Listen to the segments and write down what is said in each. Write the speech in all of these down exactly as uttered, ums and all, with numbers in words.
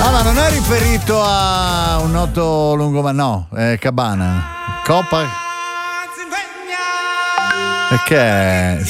Ah, ma non è riferito a un noto lungomare, no, è Cabana. Coppa. E che è?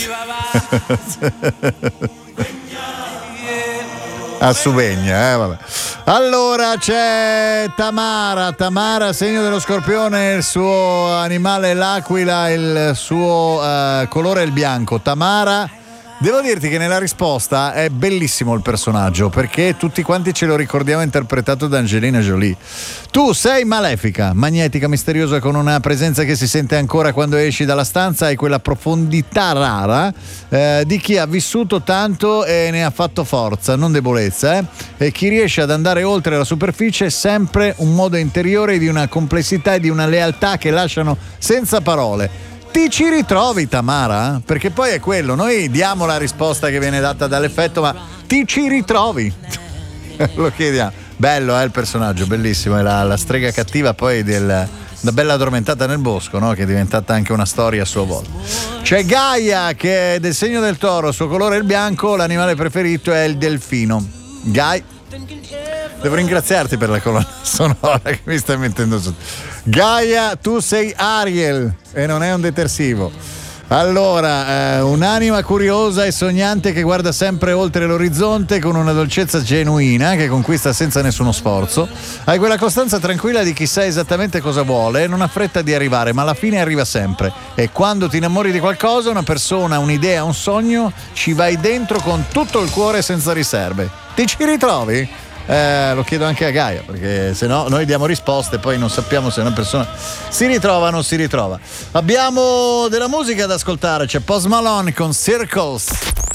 A Suvegna, eh, vabbè. Allora c'è Tamara, Tamara, segno dello Scorpione, il suo animale è l'aquila, il suo uh, colore è il bianco. Tamara, devo dirti che nella risposta è bellissimo il personaggio, perché tutti quanti ce lo ricordiamo interpretato da Angelina Jolie. Tu sei malefica, magnetica, misteriosa, con una presenza che si sente ancora quando esci dalla stanza, hai quella profondità rara eh, di chi ha vissuto tanto e ne ha fatto forza, non debolezza, eh? E chi riesce ad andare oltre la superficie è sempre un modo interiore di una complessità e di una lealtà che lasciano senza parole. Ti ci ritrovi, Tamara? Perché poi è quello, noi diamo la risposta che viene data dall'effetto, ma ti ci ritrovi? Lo chiediamo. Bello è eh, il personaggio, bellissimo, è la, la strega cattiva poi del La bella addormentata nel bosco, no? Che è diventata anche una storia a sua volta. C'è Gaia che è del segno del Toro, il suo colore è il bianco, l'animale preferito è il delfino. Gai, devo ringraziarti per la colonna sonora che mi stai mettendo sotto. Gaia, tu sei Ariel e non è un detersivo. Allora, eh, un'anima curiosa e sognante che guarda sempre oltre l'orizzonte con una dolcezza genuina che conquista senza nessuno sforzo. Hai quella costanza tranquilla di chi sa esattamente cosa vuole e non ha fretta di arrivare, ma alla fine arriva sempre. E quando ti innamori di qualcosa, una persona, un'idea, un sogno, ci vai dentro con tutto il cuore senza riserve. Ti ci ritrovi? Eh, lo chiedo anche a Gaia, perché se no noi diamo risposte e poi non sappiamo se una persona si ritrova o non si ritrova. Abbiamo della musica da ascoltare, c'è Post Malone con Circles.